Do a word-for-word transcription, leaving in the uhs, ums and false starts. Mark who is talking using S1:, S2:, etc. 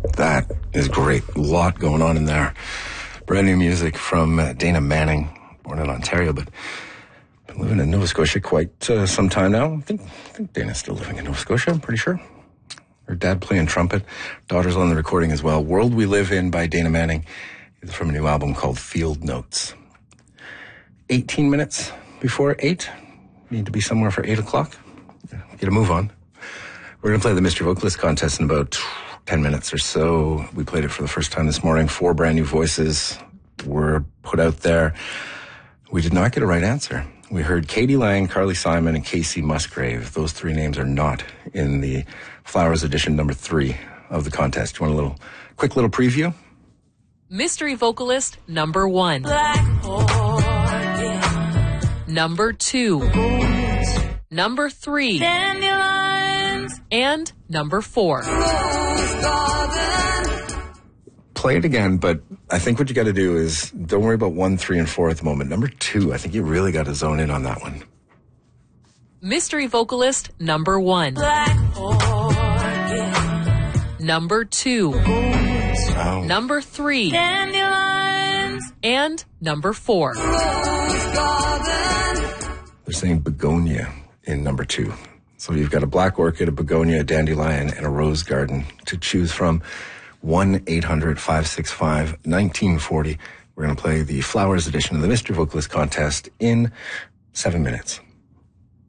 S1: That is great. A lot going on in there. Brand new music from uh, Dana Manning, born in Ontario, but been living in Nova Scotia quite uh, some time now. I think, I think Dana's still living in Nova Scotia, I'm pretty sure. Her dad playing trumpet, daughter's on the recording as well. World We Live In by Dana Manning is from a new album called Field Notes. eighteen minutes before eight. Need to be somewhere for eight o'clock. Get a move on. We're going to play the Mystery Vocalist contest in about ten minutes or so. We played it for the first time this morning. Four brand new voices were put out there. We did not get a right answer. We heard Katie Lang, Carly Simon, and Casey Musgrave. Those three names are not in the Flowers edition number three of the contest. You want a little quick little preview?
S2: Mystery Vocalist number one. Number two. Number three. And number four.
S1: Play it again, but I think what you got to do is don't worry about one, three, and four at the moment. Number two, I think you really got to zone in on that one.
S2: Mystery Vocalist number one. Number two.
S1: Oh.
S2: Number three. And number four.
S1: They're saying begonia in number two. So you've got a black orchid, a begonia, a dandelion, and a rose garden to choose from. one eight hundred five six five nineteen forty. We're going to play the Flowers edition of the Mystery Vocalist contest in seven minutes.